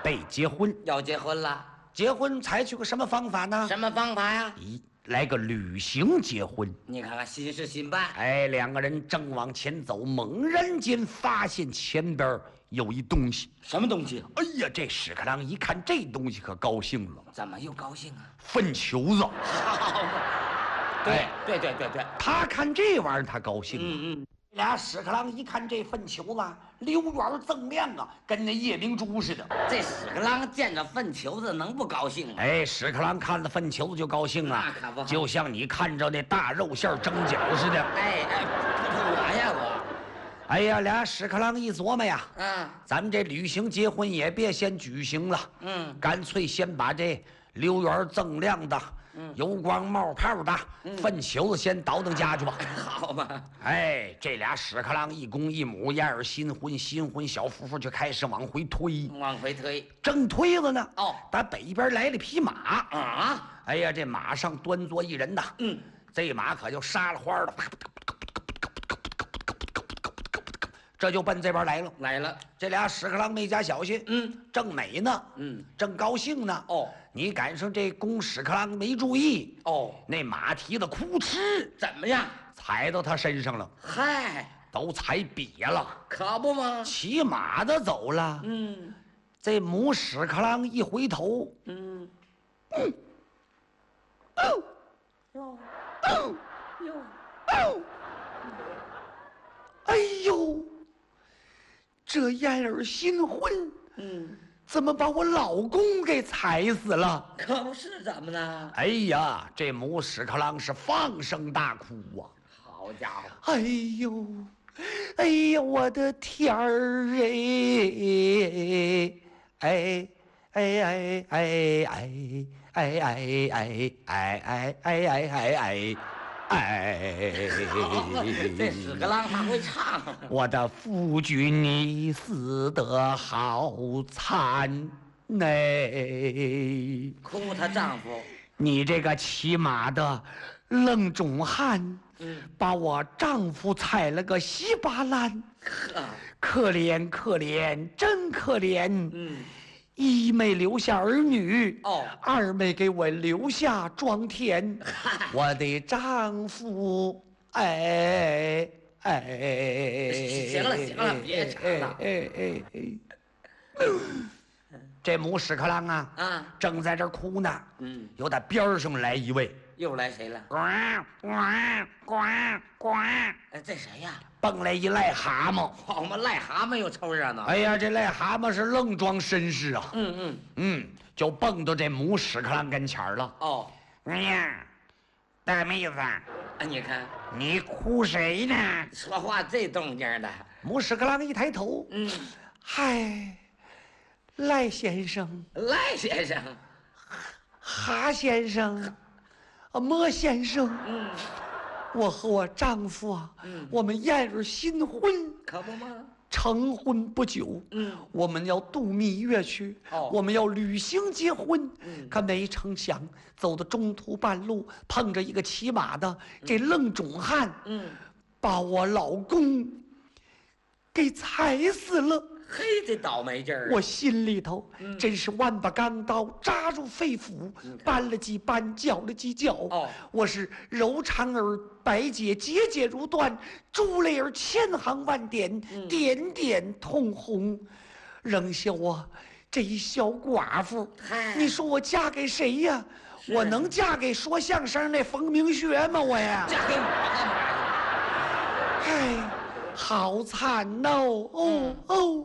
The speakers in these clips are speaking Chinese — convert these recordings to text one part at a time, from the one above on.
备结婚。 要结婚了， 结婚采取个什么方法呢？ 什么方法呀？ 来个旅行结婚。 你看看，新事新办。 哎，两个人正往前走，猛然间发现前边有一东西。 什么东西？ 哎呀，这屎壳郎一看这东西可高兴了。 怎么又高兴啊？ 粪球子。 好嘛，对对对对对， 他看这玩意儿他高兴了。 嗯， 俩屎壳郎一看这粪球子溜圆锃亮啊，跟那夜明珠似的。 这屎壳郎见着粪球子能不高兴吗？ 哎，屎壳郎看了粪球子就高兴啊， 那可不好就像你看着那大肉馅蒸饺似的。 哎，我呀我， 哎呀，俩屎壳郎一琢磨呀，咱们这旅行结婚也别先举行了，干脆先把这溜圆锃亮的、油光冒泡的粪球子先倒腾家去吧。 好吧。 哎，这俩屎壳郎一公一母，燕儿新婚小夫妇就开始往回推， 往回推。 正推着呢。 哦， 打北边来了匹马啊！ 哎呀，这马上端坐一人呐。这马可就杀了花了，这就奔这边来了。 来了， 这俩屎壳郎没加小心，正美呢，正高兴呢。 哦， 你赶上这公屎壳郎没注意， 哦， 那马蹄子哭哧， 怎么样？ 踩到他身上了， 嗨， 都踩瘪了， 可不吗？ 骑马的走了。这母屎壳郎一回头，哎呦，这燕儿新婚，怎么把我老公给踩死了？ 可不是，怎么呢？ 哎呀，这母屎壳郎是放声大哭啊！ 好家伙！ 哎呦，哎呀，我的天儿哎！哎哎哎哎哎哎哎哎哎哎哎！ 这屎壳郎他会唱。 我的夫君，你死得好惨嘞！ 哭她丈夫。 你这个骑马的愣种汉，把我丈夫踩了个稀巴烂，可怜可怜，真可怜。一没留下儿女，二没给我留下庄田。我的丈夫，哎， 行了，别唱了。 这母屎壳郎正在这哭呢。有打边上来一位， 又来谁了？ 呱呱呱呱！ 这谁呀？ 蹦来一癞蛤蟆。 我们癞蛤蟆又凑热闹。 哎呀，这癞蛤蟆是愣装绅士啊。就蹦到这母屎壳郎跟前了。 哦， 哎呀，大妹子， 你看你哭谁呢？ 说话这动静的。 母屎壳郎一抬头，嗨，赖先生， 赖先生， 哈先生，莫先生，我和我丈夫我们燕儿新婚， 可不吗？ 成婚不久，我们要度蜜月去，我们要旅行结婚，可没成想走到中途半路，碰着一个骑马的这愣种汉，把我老公给踩死了。 嘿，这倒霉劲儿！ 我心里头真是万把钢刀扎入肺腑，扳了几扳，绞了几绞。我是柔肠儿百解，节节如断；珠泪儿千行万点，点点通红。扔下我这一小寡妇，你说我嫁给谁呀？我能嫁给说相声那冯明学吗？我呀， 嫁给我干嘛？ 哎。好惨哦！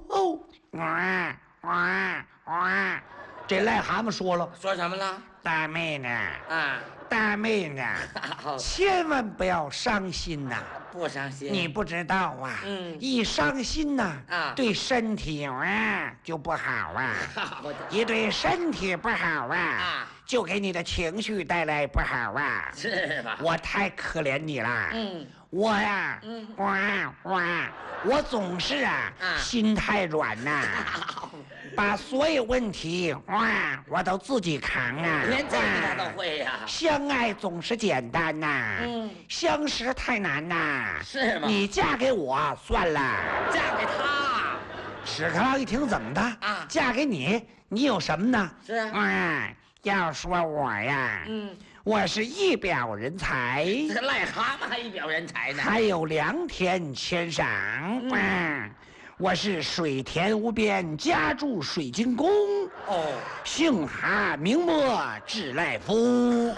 这癞蛤蟆说了， 说什么了？ 大妹呢？大妹呢？千万不要伤心呐！ 不伤心， 你不知道啊。一伤心呐，对身体就不好啊。一对身体不好啊，就给你的情绪带来不好啊。 是吧？ 我太可怜你了。我呀，我总是心太软呐，把所有问题我都自己扛啊， 连这个他都会呀。 相爱总是简单呐，相识太难呐， 是吗？ 你嫁给我算了， 嫁给他， 屎壳郎一听怎么的啊？ 嫁给你，你有什么呢？ 是啊， 要说我呀，我是一表人才， 这癞蛤蟆还一表人才呢， 还有良田千赏。我是水田无边，家住水晶宫。 哦， 姓哈名莫智赖夫。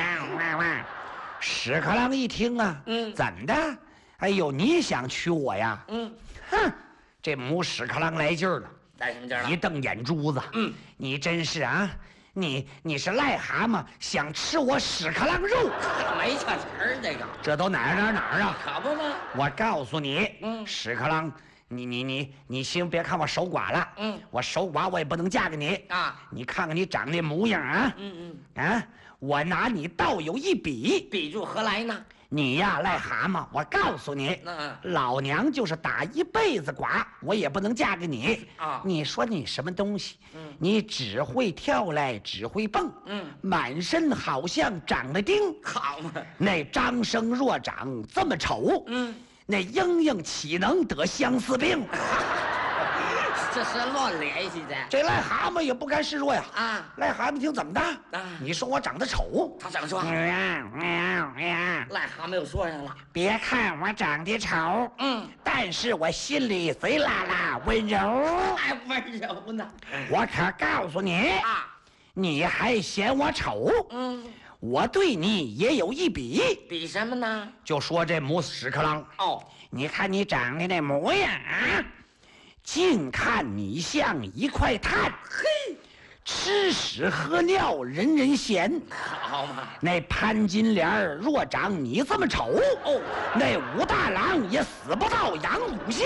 屎壳郎一听啊，怎么的？哎呦，你想娶我呀？哼，这母屎壳郎来劲儿了， 来什么劲儿了？ 一瞪眼珠子，你真是啊！你是癞蛤蟆，想吃我屎壳郎肉？ 没这词儿，这个这都哪儿啊？ 可不吗？ 我告诉你，屎壳郎，你先别看我守寡了，我守寡我也不能嫁给你啊！ 你看看你长那模样啊，我拿你倒有一比， 比住何来呢？ 你呀，癞蛤蟆，我告诉你，老娘就是打一辈子寡，我也不能嫁给你啊！你说你什么东西？你只会跳来，只会蹦，满身好像长了钉， 好嘛！ 那张生若长这么丑，那英英岂能得相思病？ 这是乱联系的。 这癞蛤蟆也不甘示弱呀！癞蛤蟆听怎么的？你说我长得丑？ 他怎么说？癞蛤蟆又说上了。 别看我长得丑，但是我心里贼辣辣温柔。 还温柔呢？ 我可告诉你你还嫌我丑？我对你也有一比。 比什么呢？ 就说这母屎壳郎。你看你长得那模样啊！近看你像一块炭，吃屎喝尿人人嫌。 好嘛！ 那潘金莲若长你这么丑，那武大郎也死不到阳谷县。